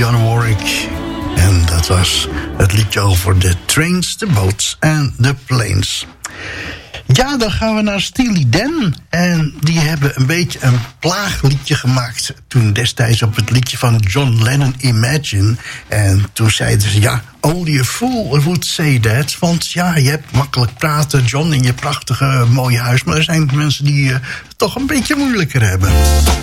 Dionne Warwick. En dat was het liedje over de trains, de boats en de planes. Ja, dan gaan we naar Steely Dan. En die hebben een beetje een plaagliedje gemaakt toen destijds op het liedje van John Lennon, Imagine. En toen zeiden ze, ja, only a fool would say that. Want ja, je hebt makkelijk praten, John, in je prachtige mooie huis. Maar er zijn mensen die toch een beetje moeilijker hebben.